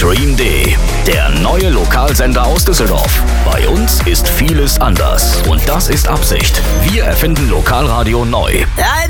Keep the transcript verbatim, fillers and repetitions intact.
Stream D, der neue Lokalsender aus Düsseldorf. Bei uns ist vieles anders und das ist Absicht. Wir erfinden Lokalradio neu. Ja,